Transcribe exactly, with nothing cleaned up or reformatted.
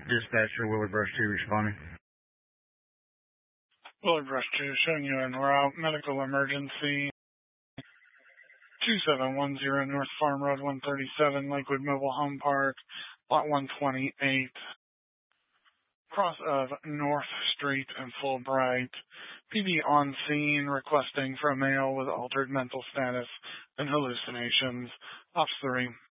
Dispatcher, Willard Brush two responding. Willard Brush two, showing you en route, medical emergency, two seven one zero North Farm Road one thirty-seven, Lakewood Mobile Home Park, lot one twenty-eight, cross of North Street and Fulbright. P D on scene, requesting for a male with altered mental status and hallucinations. Ops three.